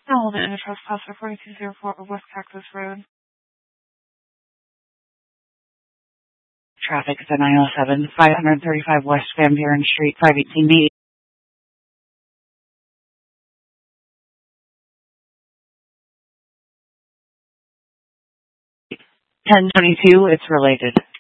Element in a trespass at 4204 West Cactus Road. Traffic is at 907, 535 West Van Buren Street, 518 B. 1022, it's related.